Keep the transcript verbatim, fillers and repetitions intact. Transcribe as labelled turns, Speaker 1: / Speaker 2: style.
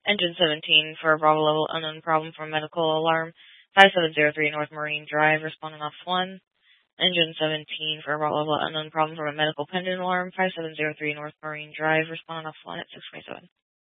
Speaker 1: Engine seventeen for a Bravo level unknown problem for medical alarm. five seven zero three North Marine Drive, responding off one. Engine seventeen for a Bravo level unknown problem for a medical pendant alarm. five seven zero three North Marine Drive, responding off one at six twenty-seven.